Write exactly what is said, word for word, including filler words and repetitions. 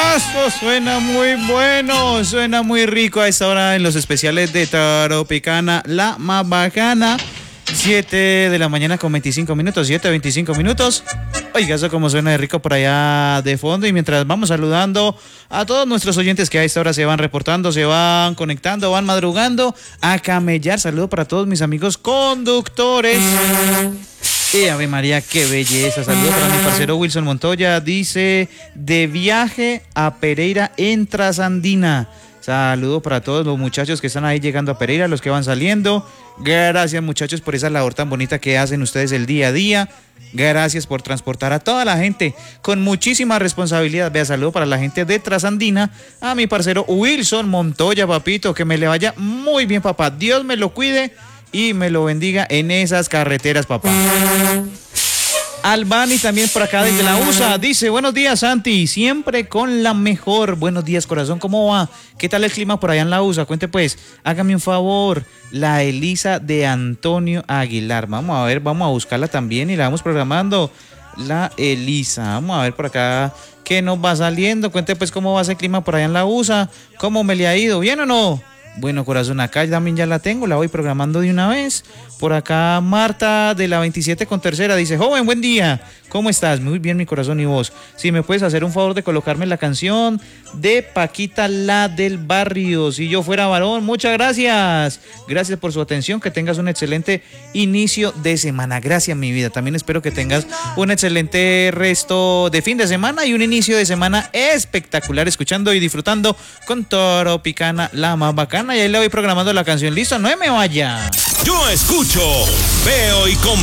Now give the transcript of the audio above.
Eso suena muy bueno, suena muy rico a esta hora en los especiales de Tropicana, la más bacana. siete de la mañana con veinticinco minutos, siete, veinticinco minutos. Oiga, eso como suena de rico por allá de fondo. Y mientras vamos saludando a todos nuestros oyentes que a esta hora se van reportando, se van conectando, van madrugando a camellar. Saludo para todos mis amigos conductores. Y Ave María, qué belleza. Saludos para mi parcero Wilson Montoya. Dice, de viaje a Pereira en Trasandina. Saludos para todos los muchachos que están ahí llegando a Pereira, los que van saliendo. Gracias, muchachos, por esa labor tan bonita que hacen ustedes el día a día. Gracias por transportar a toda la gente con muchísima responsabilidad. Vea, saludo para la gente de Trasandina, a mi parcero Wilson Montoya, papito, que me le vaya muy bien, papá. Dios me lo cuide y me lo bendiga en esas carreteras, papá. Albani también por acá desde la U S A dice, buenos días, Santi, siempre con la mejor. Buenos días, corazón, ¿cómo va? ¿Qué tal el clima por allá en la U S A? Cuente pues, hágame un favor, la Elisa de Antonio Aguilar. Vamos a ver, vamos a buscarla también y la vamos programando. La Elisa, vamos a ver por acá qué nos va saliendo. Cuente pues cómo va ese clima por allá en la U S A, cómo me le ha ido, ¿bien o no? Bueno, corazón, acá también ya la tengo, la voy programando de una vez. Por acá Marta de la veintisiete con tercera dice, joven, buen día, ¿cómo estás? Muy bien, mi corazón y vos. Si me puedes hacer un favor de colocarme la canción de Paquita, la del barrio, si yo fuera varón. Muchas gracias. Gracias por su atención, que tengas un excelente inicio de semana. Gracias, mi vida. También espero que tengas un excelente resto de fin de semana y un inicio de semana espectacular, escuchando y disfrutando con Tropicana, la más bacana. Y ahí le voy programando la canción. Listo, no me vaya. Yo escucho, veo y compro.